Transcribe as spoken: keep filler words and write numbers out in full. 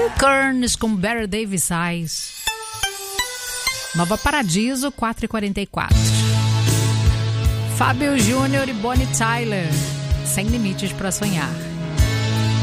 Kearns com Better Davis Eyes. Nova Paradiso, quatro e quarenta e quatro. Fábio Júnior e Bonnie Tyler, Sem Limites pra Sonhar.